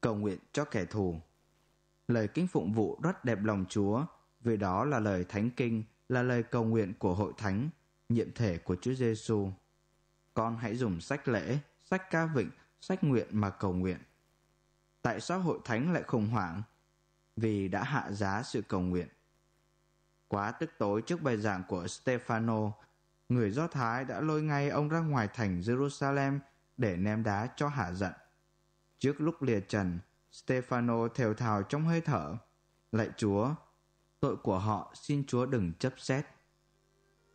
cầu nguyện cho kẻ thù. Lời kinh phụng vụ rất đẹp lòng Chúa, vì đó là lời thánh kinh, là lời cầu nguyện của hội thánh, nhiệm thể của Chúa Giêsu. Con hãy dùng sách lễ, sách ca vịnh, sách nguyện mà cầu nguyện. Tại sao hội thánh lại khủng hoảng? Vì đã hạ giá sự cầu nguyện. Quá tức tối trước bài giảng của Stefano, người Do Thái đã lôi ngay ông ra ngoài thành Jerusalem để ném đá cho hả giận. Trước lúc lìa trần, Stefano thều thào trong hơi thở: Lạy Chúa, tội của họ xin Chúa đừng chấp xét.